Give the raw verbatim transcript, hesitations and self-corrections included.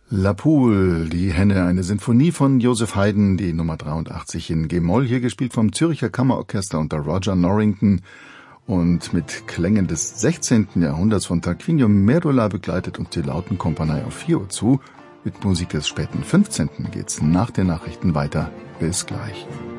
La Poule, die Henne, eine Sinfonie von Joseph Haydn, die Nummer dreiundachtzig in G-Moll, hier gespielt vom Zürcher Kammerorchester unter Roger Norrington und mit Klängen des sechzehnten Jahrhunderts von Tarquinio Merola begleitet und die Lautenkompanie auf vier Uhr zu. Mit Musik des späten fünfzehnten geht's nach den Nachrichten weiter. Bis gleich.